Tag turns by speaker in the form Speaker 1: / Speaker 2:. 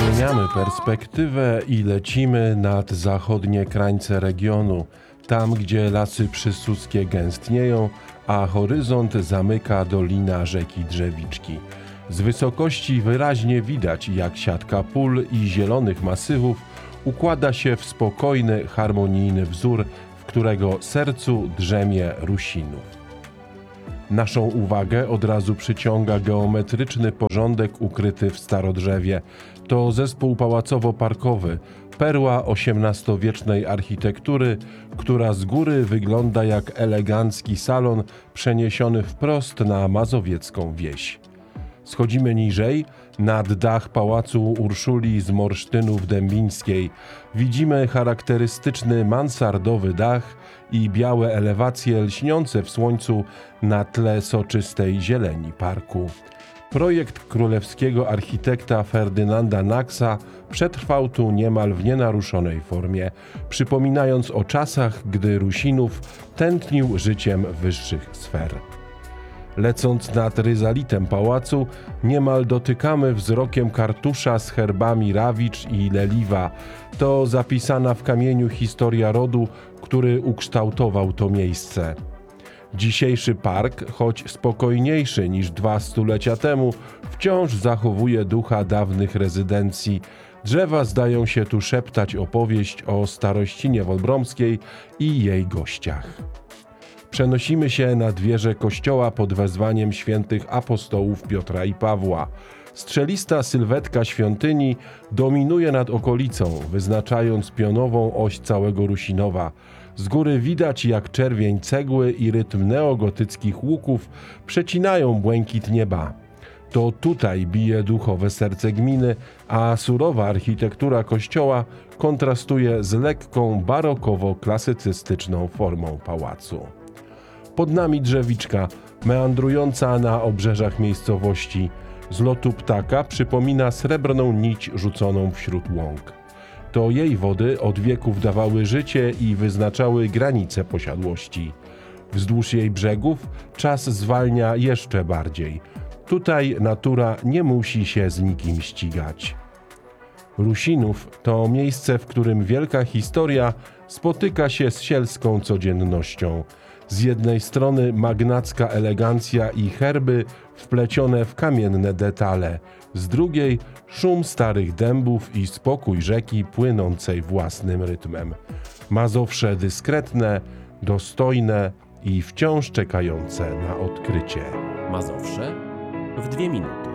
Speaker 1: Zmieniamy perspektywę i lecimy nad zachodnie krańce regionu, tam gdzie lasy przysłudzkie gęstnieją, a horyzont zamyka dolina rzeki Drzewiczki. Z wysokości wyraźnie widać, jak siatka pól i zielonych masywów układa się w spokojny, harmonijny wzór, w którego sercu drzemie Rusinów. Naszą uwagę od razu przyciąga geometryczny porządek ukryty w starodrzewie. To zespół pałacowo-parkowy, perła XVIII-wiecznej architektury, która z góry wygląda jak elegancki salon przeniesiony wprost na mazowiecką wieś. Schodzimy niżej, nad dach pałacu Urszuli z Morsztynów Dębińskiej. Widzimy charakterystyczny mansardowy dach i białe elewacje lśniące w słońcu na tle soczystej zieleni parku. Projekt królewskiego architekta Ferdynanda Naksa przetrwał tu niemal w nienaruszonej formie, przypominając o czasach, gdy Rusinów tętnił życiem wyższych sfer. Lecąc nad ryzalitem pałacu, niemal dotykamy wzrokiem kartusza z herbami Rawicz i Leliwa. To zapisana w kamieniu historia rodu, który ukształtował to miejsce. Dzisiejszy park, choć spokojniejszy niż 2 stulecia temu, wciąż zachowuje ducha dawnych rezydencji. Drzewa zdają się tu szeptać opowieść o Starościnie Wolbromskiej i jej gościach. Przenosimy się nad wieżę kościoła pod wezwaniem świętych apostołów Piotra i Pawła. Strzelista sylwetka świątyni dominuje nad okolicą, wyznaczając pionową oś całego Rusinowa. Z góry widać, jak czerwień cegły i rytm neogotyckich łuków przecinają błękit nieba. To tutaj bije duchowe serce gminy, a surowa architektura kościoła kontrastuje z lekką, barokowo-klasycystyczną formą pałacu. Pod nami Drzewiczka, meandrująca na obrzeżach miejscowości. Z lotu ptaka przypomina srebrną nić rzuconą wśród łąk. To jej wody od wieków dawały życie i wyznaczały granice posiadłości. Wzdłuż jej brzegów czas zwalnia jeszcze bardziej. Tutaj natura nie musi się z nikim ścigać. Rusinów to miejsce, w którym wielka historia spotyka się z sielską codziennością. Z jednej strony magnacka elegancja i herby wplecione w kamienne detale, z drugiej szum starych dębów i spokój rzeki płynącej własnym rytmem. Mazowsze dyskretne, dostojne i wciąż czekające na odkrycie.
Speaker 2: Mazowsze w 2 minuty.